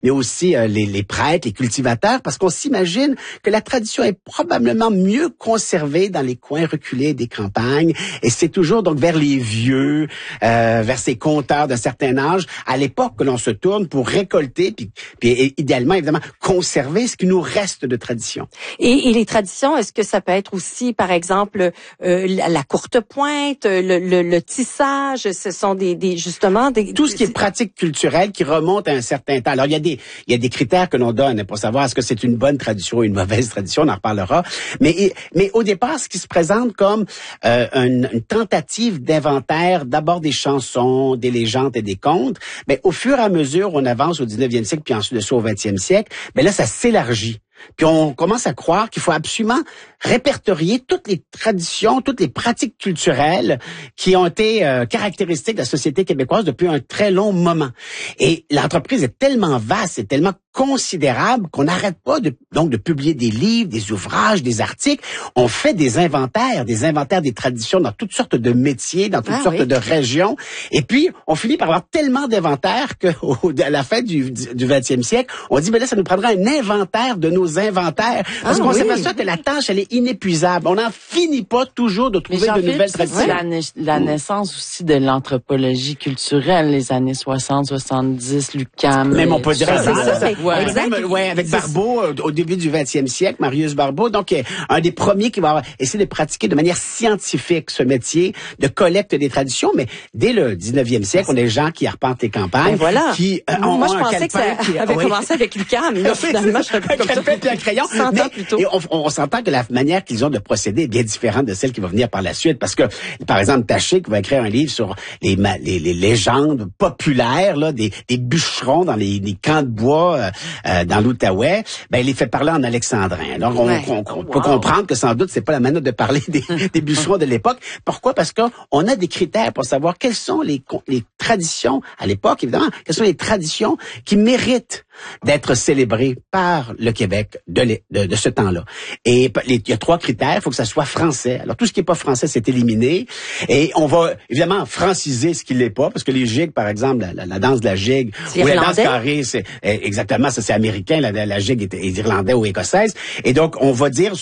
mais aussi les prêtres, les cultivateurs, parce qu'on s'imagine que la tradition est probablement mieux conservée dans les coins reculés des campagnes, et c'est toujours donc vers les vieux, vers ces conteurs d'un certain âge, à l'époque que l'on se tourne pour récolter, puis idéalement, évidemment, conserver ce qui nous reste de tradition. Et les traditions, est-ce que ça peut être aussi, par exemple, la courte pointe, le tissage, ce sont justement des... Tout ce qui est pratique culturelle qui remonte à un certain temps. Alors, il y a des critères que l'on donne pour savoir est-ce que c'est une bonne tradition ou une mauvaise tradition, on en reparlera. Mais au départ, ce qui se présente comme une tentative d'inventaire, d'abord des chansons, des légendes et des contes, mais au fur et à mesure, on avance au 19e siècle, puis ensuite de ça au 20e siècle, mais là, ça s'élargit. Puis on commence à croire qu'il faut absolument répertorier toutes les traditions, toutes les pratiques culturelles qui ont été caractéristiques de la société québécoise depuis un très long moment. Et l'entreprise est tellement vaste, et tellement considérable qu'on n'arrête pas de publier des livres, des ouvrages, des articles. On fait des inventaires des traditions dans toutes sortes de métiers, dans toutes sortes de régions. Et puis, on finit par avoir tellement d'inventaires qu'à la fin du 20e siècle, on dit, ben là, ça nous prendra un inventaire de nos inventaires. Parce qu'on s'aperçoit que la tâche, elle est inépuisable. On n'en finit pas toujours de trouver de nouvelles traditions. La naissance aussi de l'anthropologie culturelle, les années 60, 70, l'UQAM. Même on peut dire ça. Avec Barbeau, au début du 20e siècle, Marius Barbeau, donc un des premiers qui va essayer de pratiquer de manière scientifique ce métier de collecte des traditions, mais dès le 19e siècle, on a des gens qui arpentent les campagnes, qui moi je pensais que ça avait commencé avec l'UQAM, mais là, finalement, je fais comme ça. Un crayon. 100 ans plus tôt. Et on s'entend que la manière qu'ils ont de procéder est bien différente de celle qui va venir par la suite, parce que, par exemple, Taché, qui va écrire un livre sur les légendes populaires, là, des bûcherons dans les camps de bois, dans l'Outaouais, ben, il les fait parler en alexandrin. Alors, on peut comprendre que sans doute, c'est pas la manière de parler des bûcherons de l'époque. Pourquoi? Parce qu'on a des critères pour savoir quelles sont les traditions, à l'époque, évidemment, quelles sont les traditions qui méritent d'être célébrées par le Québec de ce temps-là. Et il y a 3 critères. Il faut que ça soit français. Alors, tout ce qui n'est pas français, c'est éliminé. Et on va, évidemment, franciser ce qui l'est pas, parce que les gigues, par exemple, la danse de la gigue, ou la danse carrée, c'est exactement, ça c'est américain, la gigue est irlandaise ou écossaise. Et donc, on va dire,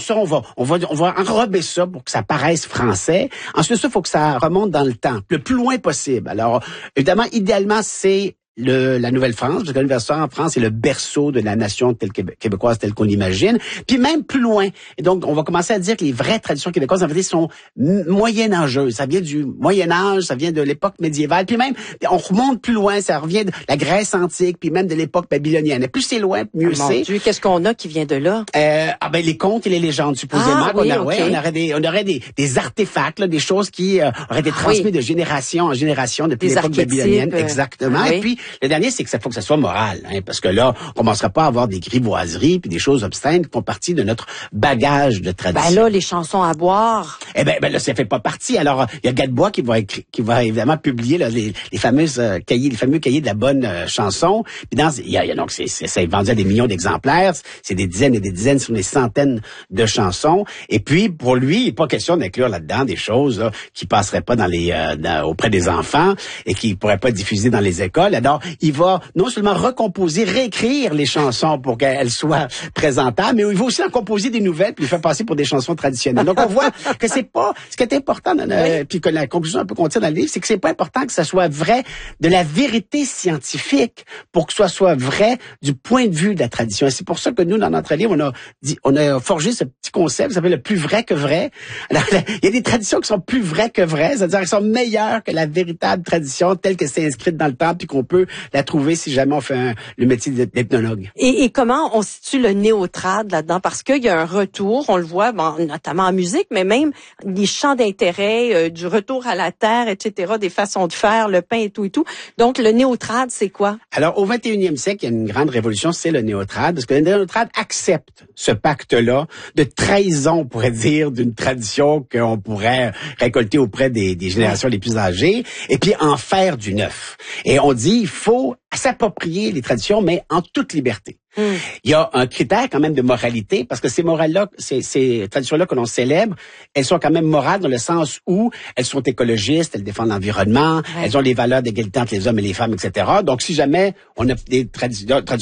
on va enrober ça pour que ça paraisse français. Ensuite, ça, il faut que ça remonte dans le temps, le plus loin possible. Alors, évidemment, idéalement, c'est la Nouvelle-France, parce que la Nouvelle-France en France est le berceau de la nation québécoise telle qu'on l'imagine, puis même plus loin. Et donc, on va commencer à dire que les vraies traditions québécoises, en fait, sont moyenâgeuses. Ça vient du Moyen-Âge, ça vient de l'époque médiévale, puis même, on remonte plus loin, ça revient de la Grèce antique, puis même de l'époque babylonienne. Et plus c'est loin, mieux c'est. Mon Dieu, qu'est-ce qu'on a qui vient de là? Les contes et les légendes, supposément. On aurait des artefacts, là, des choses qui auraient été transmises de génération en génération depuis l'époque babylonienne. Exactement. Et puis, le dernier, c'est que ça faut que ça soit moral, parce que là, on commencera pas à avoir des grivoiseries puis des choses obscènes qui font partie de notre bagage de tradition. Ben là, les chansons à boire. Eh ben là, ça fait pas partie. Alors, il y a Gadebois qui va évidemment publier là, les fameux cahiers de la bonne chanson. Puis donc c'est vendu à des millions d'exemplaires. C'est des dizaines et des dizaines, sur des centaines de chansons. Et puis, pour lui, il n'est pas question d'inclure là-dedans des choses là, qui passeraient pas auprès des enfants et qui pourraient pas diffuser dans les écoles. Alors, il va non seulement recomposer, réécrire les chansons pour qu'elles soient présentables, mais il va aussi en composer des nouvelles puis les faire passer pour des chansons traditionnelles. Donc, on voit que c'est pas, ce qui est important, puis que la conclusion un peu qu'on tire dans le livre, c'est que c'est pas important que ça soit vrai de la vérité scientifique pour que ça soit vrai du point de vue de la tradition. Et c'est pour ça que nous, dans notre livre, on a forgé ce petit concept qui s'appelle le plus vrai que vrai. Alors, il y a des traditions qui sont plus vraies que vraies, c'est-à-dire qu'elles sont meilleures que la véritable tradition telle que c'est inscrite dans le temps puis qu'on peut la trouver si jamais on fait le métier d'ethnologue. Et comment on situe le néo-trad là-dedans? Parce qu'il y a un retour, on le voit, notamment en musique, mais même des champs d'intérêt, du retour à la terre, etc., des façons de faire, le pain et tout. Donc, le néo-trad, c'est quoi? Alors, au 21e siècle, il y a une grande révolution, c'est le néo-trad, parce que le néo-trad accepte ce pacte-là de trahison, on pourrait dire, d'une tradition qu'on pourrait récolter auprès des générations les plus âgées, et puis en faire du neuf. Et on dit, faut s'approprier les traditions, mais en toute liberté. Il y a un critère quand même de moralité, parce que ces morales-là, ces traditions-là que l'on célèbre, elles sont quand même morales dans le sens où elles sont écologistes, elles défendent l'environnement, elles ont les valeurs d'égalité entre les hommes et les femmes, etc. Donc, si jamais on a des traditions